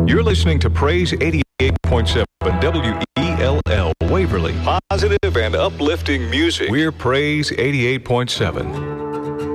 You're listening to Praise 88.7 WELL Waverly. Positive and uplifting music. We're Praise 88.7.